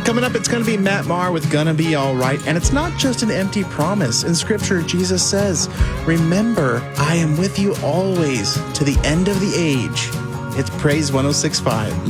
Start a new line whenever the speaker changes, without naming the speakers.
Coming up, it's going to be Matt Maher with Gonna Be All Right. And it's not just an empty promise. In Scripture, Jesus says, remember, I am with you always to the end of the age. It's Praise 106.5.